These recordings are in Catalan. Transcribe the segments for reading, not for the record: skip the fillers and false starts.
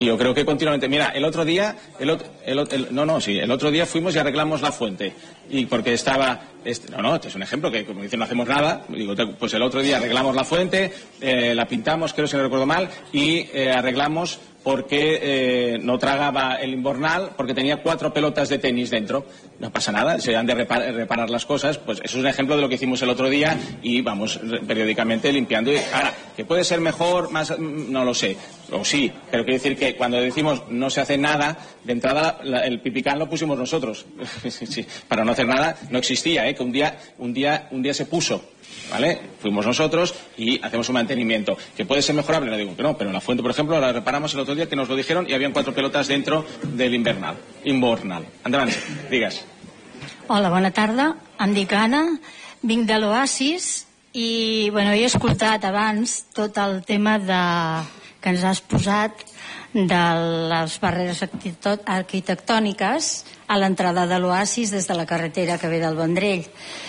Yo creo que continuamente, mira, el otro día fuimos y arreglamos la fuente, y porque estaba, este es un ejemplo que, como dicen, no hacemos nada, digo, pues el otro día arreglamos la fuente, la pintamos, creo, si no recuerdo mal, y arreglamos porque no tragaba el invernal, porque tenía 4 pelotas de tenis dentro. No pasa nada, se han de reparar las cosas. Pues eso es un ejemplo de lo que hicimos el otro día, y vamos periódicamente limpiando. Ahora, que puede ser mejor, más, no lo sé, o sí, pero quiero decir que cuando decimos no se hace nada, de entrada el pipicán lo pusimos nosotros. Sí, para no hacer nada no existía, que un día se puso. ¿Vale? Fuimos nosotros y hacemos un mantenimiento. ¿Que puede ser mejorable? No digo que no, pero en la fuente, por ejemplo, la reparamos el otro día, que nos lo dijeron, y habían 4 pelotas dentro del invernal. Endavant, digues. Hola, bona tarda. Em dic Anna, vinc de l'Oasis i, bueno, he escoltat abans tot el tema que ens has posat de les barreres arquitectòniques a l'entrada de l'Oasis des de la carretera que ve del Vendrell.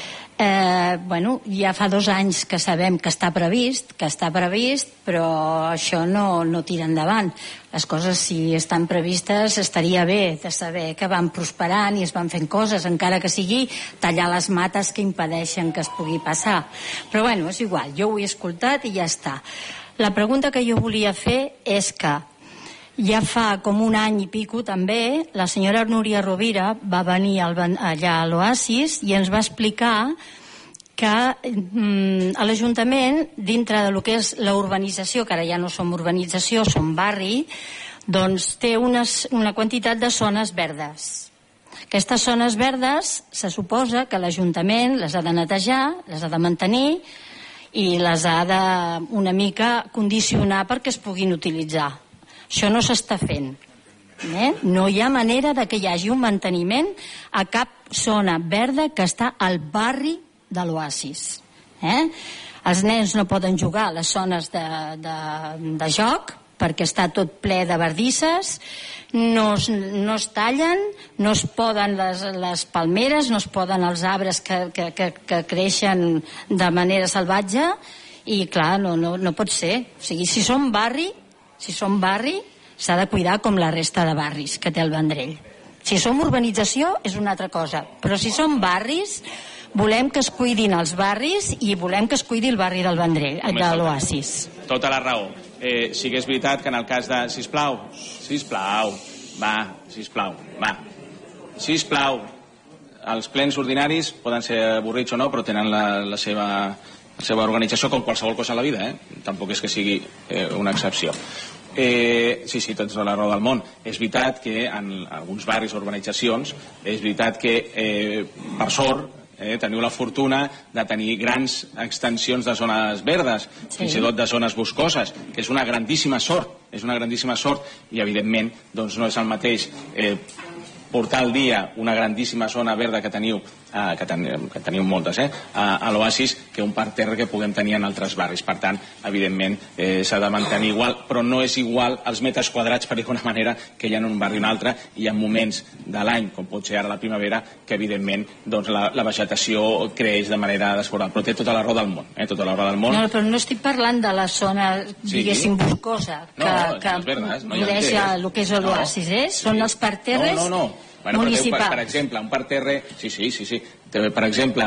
Ja fa 2 anys que sabem que està previst, però això no tira endavant. Les coses, si estan previstes, estaria bé de saber que van prosperant i es van fent coses, encara que sigui tallar les mates que impedeixen que es pugui passar. Però és igual, jo ho he escoltat i ja està. La pregunta que jo volia fer és que ja fa com 1 any i pico també la senyora Núria Rovira va venir allà a l'Oasis i ens va explicar que a l'Ajuntament, dintre del que és la urbanització, que ara ja no som urbanització, som barri, doncs té una quantitat de zones verdes. Aquestes zones verdes se suposa que l'Ajuntament les ha de netejar, les ha de mantenir i les ha de una mica condicionar perquè es puguin utilitzar. Això no s'està fent. No hi ha manera de que hi hagi un manteniment a cap zona verda que està al barri de l'Oasis. Els nens no poden jugar a les zones de joc perquè està tot ple de bardisses, no es tallen, no es poden les palmeres, no es poden els arbres que creixen de manera salvatge, i clar, no pot ser. O sigui, si som barri, s'ha de cuidar com la resta de barris que té el Vendrell. Si som urbanització és una altra cosa, però si som barris, volem que es cuidin els barris i volem que es cuidi el barri del Vendrell, de l'Oasis. Tota la raó. Sí que és veritat que en el cas de... Sisplau, els plens ordinaris poden ser avorrits o no, però tenen la seva organització com qualsevol cosa a la vida, tampoc és que sigui una excepció. Sí, tens la raó del món. És veritat que en alguns barris o urbanitzacions és veritat que per sort teniu la fortuna de tenir grans extensions de zones verdes, fins i tot de zones boscoses, que és una grandíssima sort, i evidentment no és el mateix portar al dia una grandíssima zona verda que teniu moltes, a l'Oasis, que un parterre que puguem tenir en altres barris. Per tant, evidentment, s'ha de mantenir igual, però no és igual els metres quadrats, per dir d'alguna manera, que hi ha en un barri o un altre, i en moments de l'any, com pot ser ara la primavera, que evidentment la vegetació creix de manera desbordada. Però té tota la raó del món, No, però no estic parlant de la zona, diguéssim, boscosa, que rodeix el que és l'Oasis, són els parterres municipals. Per exemple, un parterre... Sí. Per exemple,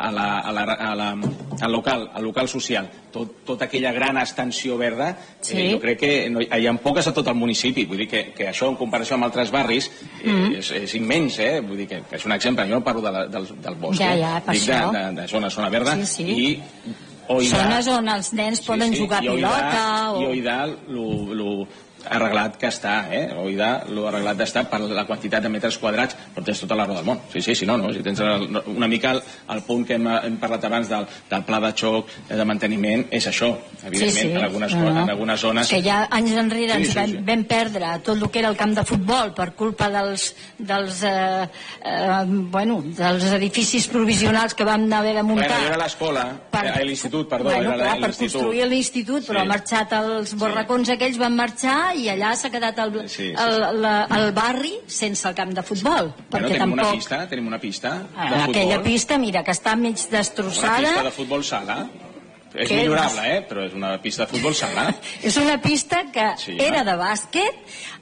al local social, tota aquella gran extensió verda, jo crec que hi ha poques a tot el municipi. Vull dir que això, en comparació amb altres barris, és immens, vull dir que és un exemple. Jo no parlo del bosc, dic de zona verda, i zones on els nens poden jugar a pilota. I Oidà arreglat que està, lo arreglat d'estar per la quantitat de metres quadrats, però tens tota la raó del món. Sí, si tens una mica el punt que hem parlat abans del pla de xoc de manteniment, és això, evidentment, en algunes zones. Que ja anys enrere ens vam perdre tot el que era el camp de futbol per culpa dels edificis provisionals que vam haver de muntar. Era l'escola, l'institut, perdó. Per construir l'institut, però han marxat els borracons aquells, van marxar, i allà s'ha quedat el barri sense el camp de futbol. Tenim una pista. Aquella pista, mira, que està mig destrossada. Una pista de futbol sala. És millorable, però és una pista de futbol sana. És una pista que era de bàsquet,